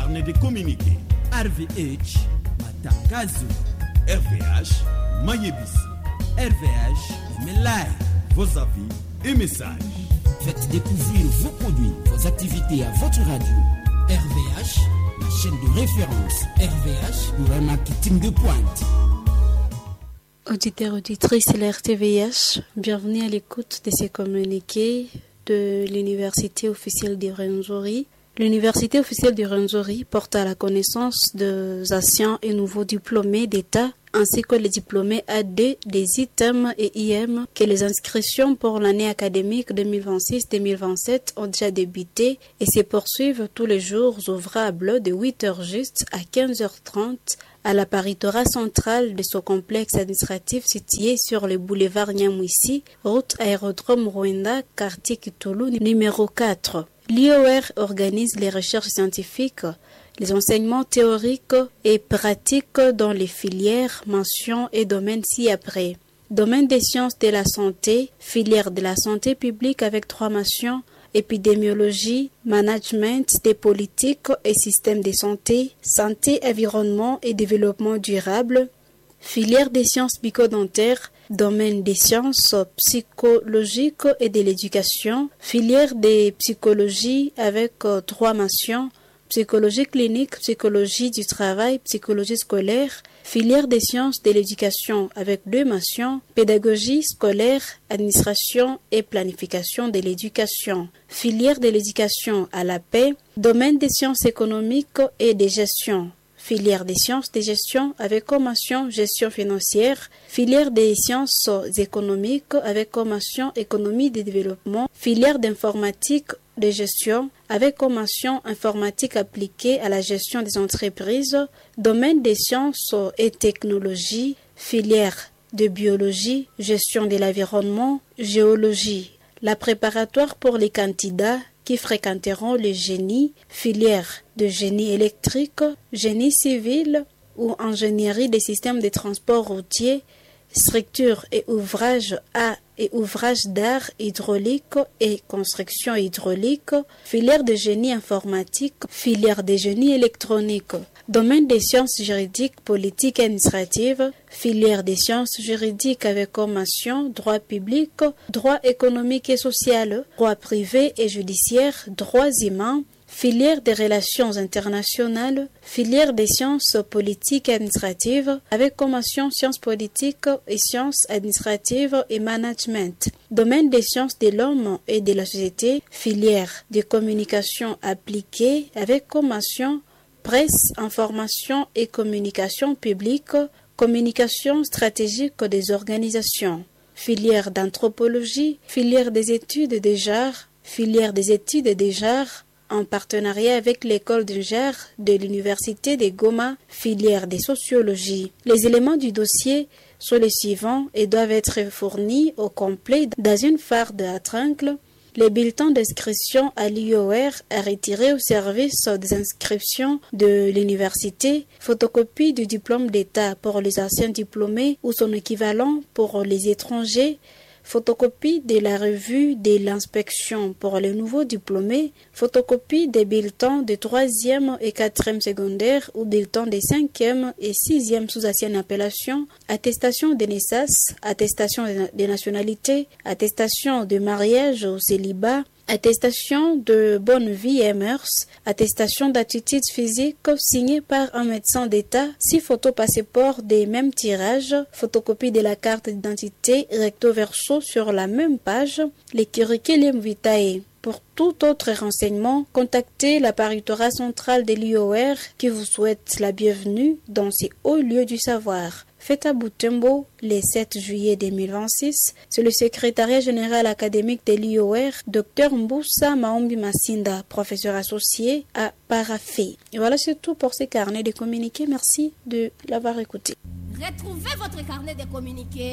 carnet de communiqué. RVH, matangazo. RVH, Mayebisi. RVH, Melai. Vos avis et messages. Faites découvrir vos produits, vos activités à votre radio. RVH, la chaîne de référence. RVH, pour un marketing de pointe. Auditeurs, auditrices de l'RTVH, bienvenue à l'écoute de ces communiqués de l'Université officielle de Rwenzori. L'Université officielle de Rwenzori porte à la connaissance des anciens et nouveaux diplômés d'État ainsi que les diplômés AD des ITEM et IM que les inscriptions pour l'année académique 2026-2027 ont déjà débuté et se poursuivent tous les jours ouvrables de 8h juste à 15h30 à la paritorat centrale de ce complexe administratif situé sur le boulevard Nyamwisi, route aérodrome Rwanda, quartier Kitulu, numéro 4. L'IOR organise les recherches scientifiques, les enseignements théoriques et pratiques dans les filières, mentions et domaines ci-après. Domaine des sciences de la santé, filière de la santé publique avec 3 mentions, épidémiologie, management des politiques et systèmes de santé, santé, environnement et développement durable, filière des sciences bucco-dentaires, domaine des sciences psychologiques et de l'éducation, filière des psychologies avec 3 mentions, psychologie clinique, psychologie du travail, psychologie scolaire, filière des sciences de l'éducation avec 2 mentions, pédagogie scolaire, administration et planification de l'éducation, filière de l'éducation à la paix, domaine des sciences économiques et de gestion, filière des sciences de gestion avec comme mention gestion financière, filière des sciences économiques avec comme mention économie de développement, filière d'informatique de gestion avec comme mention informatique appliquée à la gestion des entreprises, domaine des sciences et technologies, filière de biologie, gestion de l'environnement, géologie. La préparatoire pour les candidats qui fréquenteront le génie, filière de génie électrique, génie civil ou ingénierie des systèmes de transport routier, structure et ouvrages A et ouvrages d'art hydraulique et construction hydraulique, filière de génie informatique, filière de génie électronique, domaine des sciences juridiques, politiques et administratives, filière des sciences juridiques avec comme mention droit public, droit économique et social, droit privé et judiciaire, droits humains, filière des relations internationales, filière des sciences politiques et administratives, avec comme mention sciences politiques et sciences administratives et management. Domaine des sciences de l'homme et de la société, filière de communication appliquée, avec comme mention presse, information et communication publique, communication stratégique des organisations. Filière d'anthropologie, filière des études des arts, filière des études des arts, en partenariat avec l'école d'ingénieurs de l'université de Goma, filière de sociologie. Les éléments du dossier sont les suivants et doivent être fournis au complet dans une farde à tringles. Les bulletins d'inscription à l'IOR à retirer au service des inscriptions de l'université, photocopie du diplôme d'État pour les anciens diplômés ou son équivalent pour les étrangers, photocopie de la revue de l'inspection pour les nouveaux diplômés, photocopie des bulletins de 3e et 4e secondaire ou bulletins de 5e et 6e sous ancienne appellation, attestation de naissance, attestation de nationalité, attestation de mariage au célibat, attestation de bonne vie et mœurs, attestation d'attitude physique signée par un médecin d'État, 6 photos passeport des mêmes tirages, photocopie de la carte d'identité recto verso sur la même page, les curriculum vitae. Pour tout autre renseignement, contactez la paritorat centrale de l'IOR qui vous souhaite la bienvenue dans ces hauts lieux du savoir. Fête à Butembo, le 7 juillet 2026, c'est le secrétariat général académique de l'IOR, Dr Mboussa Maombi Massinda, professeur associé à Parafé. Et voilà, c'est tout pour ces carnets de communiqués. Merci de l'avoir écouté. Retrouvez votre carnet de communiqués